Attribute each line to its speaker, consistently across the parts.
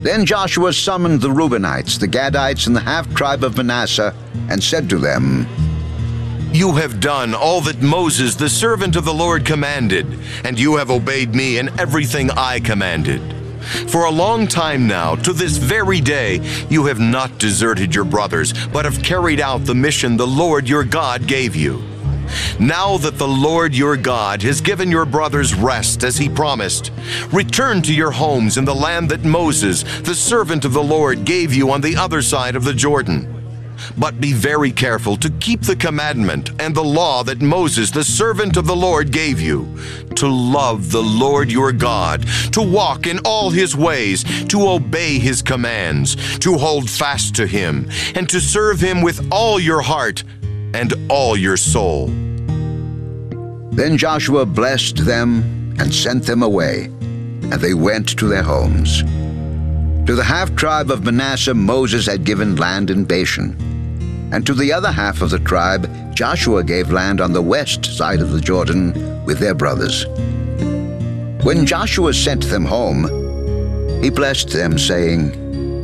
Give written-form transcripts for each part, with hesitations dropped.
Speaker 1: Then Joshua summoned the Reubenites, the Gadites, and the half-tribe of Manasseh, and said to them,
Speaker 2: You have done all that Moses, the servant of the Lord, commanded, and you have obeyed me in everything I commanded. For a long time now, to this very day, you have not deserted your brothers, but have carried out the mission the Lord your God gave you. Now that the Lord your God has given your brothers rest as he promised, return to your homes in the land that Moses, the servant of the Lord, gave you on the other side of the Jordan. But be very careful to keep the commandment and the law that Moses, the servant of the Lord, gave you, to love the Lord your God, to walk in all his ways, to obey his commands, to hold fast to him, and to serve him with all your heart and all your soul.
Speaker 1: Then Joshua blessed them and sent them away, and they went to their homes. To the half-tribe of Manasseh Moses had given land in Bashan, and to the other half of the tribe Joshua gave land on the west side of the Jordan with their brothers. When Joshua sent them home, he blessed them, saying,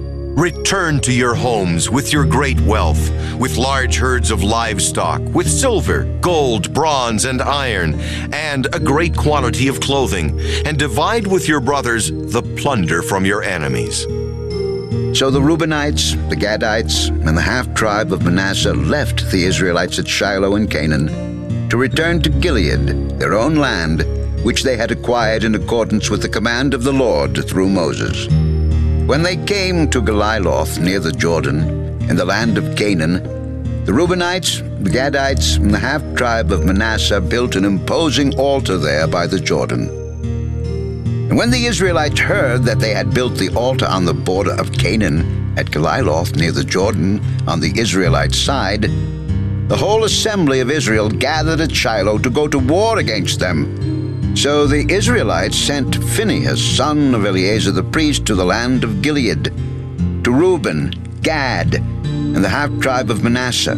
Speaker 2: Return to your homes with your great wealth, with large herds of livestock, with silver, gold, bronze, and iron, and a great quantity of clothing, and divide with your brothers the plunder from your enemies.
Speaker 1: So the Reubenites, the Gadites, and the half-tribe of Manasseh left the Israelites at Shiloh in Canaan to return to Gilead, their own land, which they had acquired in accordance with the command of the Lord through Moses. When they came to Geliloth near the Jordan, in the land of Canaan, the Reubenites, the Gadites, and the half-tribe of Manasseh built an imposing altar there by the Jordan. And when the Israelites heard that they had built the altar on the border of Canaan at Geliloth near the Jordan on the Israelite side, the whole assembly of Israel gathered at Shiloh to go to war against them. So the Israelites sent Phinehas, son of Eleazar the priest, to the land of Gilead, to Reuben, Gad, and the half-tribe of Manasseh.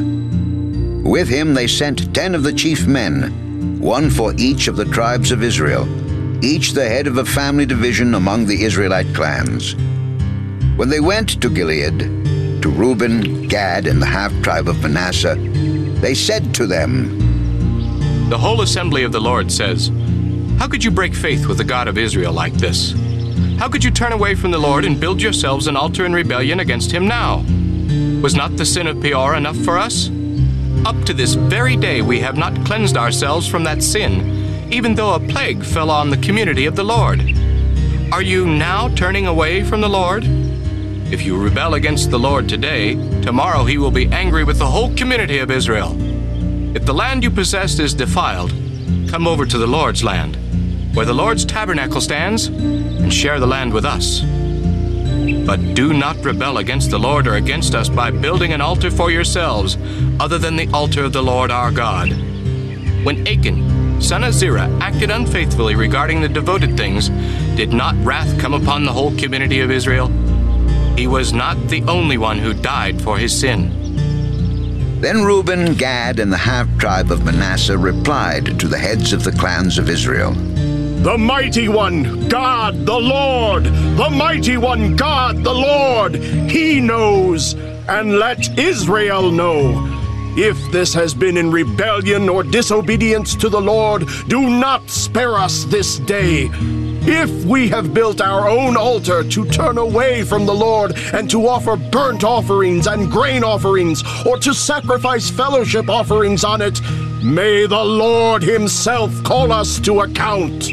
Speaker 1: With him they sent 10 of the chief men, one for each of the tribes of Israel, each the head of a family division among the Israelite clans. When they went to Gilead, to Reuben, Gad, and the half-tribe of Manasseh, they said to them,
Speaker 3: The whole assembly of the Lord says, How could you break faith with the God of Israel like this? How could you turn away from the Lord and build yourselves an altar in rebellion against him now? Was not the sin of Peor enough for us? Up to this very day we have not cleansed ourselves from that sin, even though a plague fell on the community of the Lord. Are you now turning away from the Lord? If you rebel against the Lord today, tomorrow he will be angry with the whole community of Israel. If the land you possess is defiled, come over to the Lord's land, where the Lord's tabernacle stands, and share the land with us. But do not rebel against the Lord or against us by building an altar for yourselves, other than the altar of the Lord our God. When Achan, son of Zerah, acted unfaithfully regarding the devoted things, did not wrath come upon the whole community of Israel? He was not the only one who died for his sin.
Speaker 1: Then Reuben, Gad, and the half-tribe of Manasseh replied to the heads of the clans of Israel,
Speaker 4: The mighty one, God the Lord! The mighty one, God the Lord! He knows, and let Israel know. If this has been in rebellion or disobedience to the Lord, do not spare us this day. If we have built our own altar to turn away from the Lord and to offer burnt offerings and grain offerings, or to sacrifice fellowship offerings on it, may the Lord himself call us to account.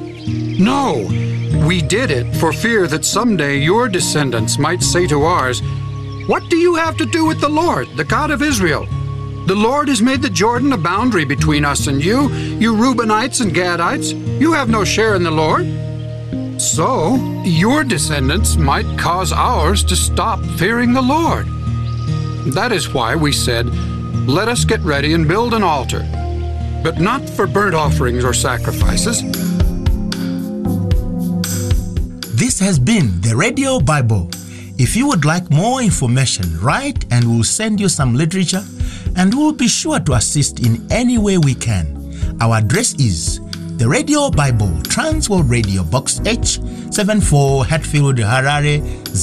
Speaker 5: No, we did it for fear that someday your descendants might say to ours, What do you have to do with the Lord, the God of Israel? The Lord has made the Jordan a boundary between us and you Reubenites and Gadites. You have no share in the Lord. So, your descendants might cause ours to stop fearing the Lord. That is why we said, Let us get ready and build an altar, but not for burnt offerings or sacrifices.
Speaker 6: This has been the Radio Bible. If you would like more information, write and we'll send you some literature, and we'll be sure to assist in any way we can. Our address is The Radio Bible, Transworld Radio, Box H, 74 Hatfield, Harare,